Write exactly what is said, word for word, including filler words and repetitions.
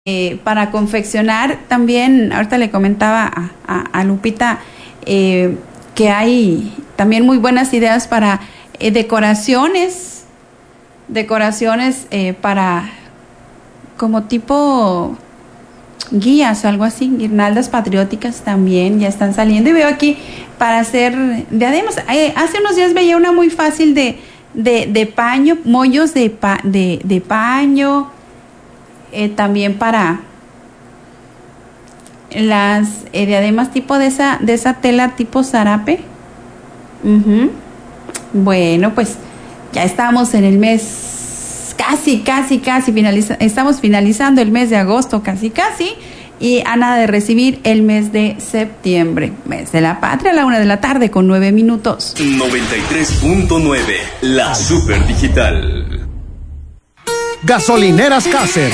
Eh, para confeccionar también, ahorita le comentaba a, a, a Lupita eh, que hay también muy buenas ideas para eh, decoraciones, decoraciones eh, para como tipo guías o algo así, guirnaldas patrióticas también ya están saliendo y veo aquí para hacer diademas. Eh, hace unos días veía una muy fácil de, de, de paño, mollos de, pa, de, de paño. Eh, también para las eh, diademas tipo de esa de esa tela tipo zarape. Uh-huh. Bueno, pues ya estamos en el mes casi, casi, casi finaliza, estamos finalizando el mes de agosto, casi, casi, y a nada de recibir el mes de septiembre, mes de la patria, a la una de la tarde con nueve minutos. noventa y tres punto nueve, la super digital. Gasolineras Caser.